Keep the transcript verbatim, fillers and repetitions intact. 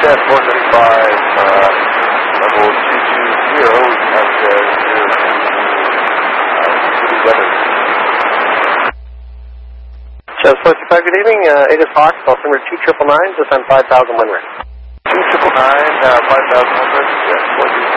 Chad four thirty-five, uh, level two two zero, at uh, zero two, uh, weather. Chad four thirty-five, good evening. Uh, Ada Fox, altimeter two triple nine, just on five thousand wind rate. two triple nine, uh, five thousand wind rate, yeah, four three five.